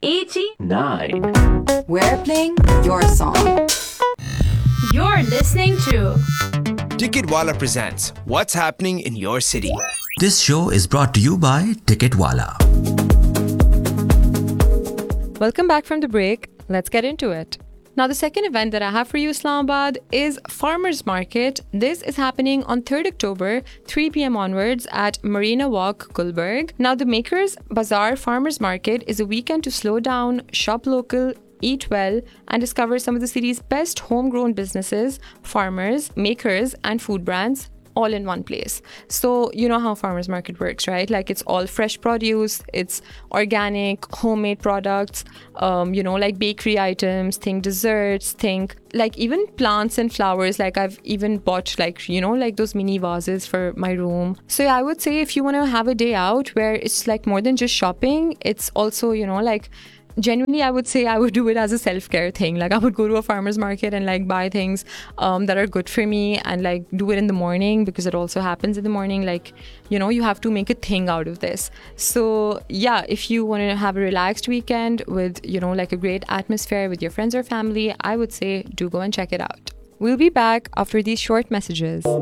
89. We're playing your song. You're listening to Ticketwala presents What's Happening in Your City. This show is brought to you by Ticketwala. Welcome back from the break. Let's get into it. Now, the second event that I have for you, Islamabad, is Farmers Market. This is happening on 3rd October, 3 p.m. onwards at Marina Walk, Gulberg. Now, the Makers Bazaar Farmers Market is a weekend to slow down, shop local, eat well, and discover some of the city's best homegrown businesses, farmers, makers, and food brands, all in one place. So you know how farmers market works, right? Like, it's all fresh produce, it's organic, homemade products, like bakery items, think desserts, think like even plants and flowers. Like, I've even bought like those mini vases for my room. So yeah, I would say if you want to have a day out where it's like more than just shopping, it's also, genuinely, I would say I would do it as a self-care thing. Like, I would go to a farmer's market and like buy things that are good for me and like do it in the morning, because it also happens in the morning. Like, you have to make a thing out of this. So yeah, if you want to have a relaxed weekend with, like a great atmosphere with your friends or family, I would say do go and check it out. We'll be back after these short messages.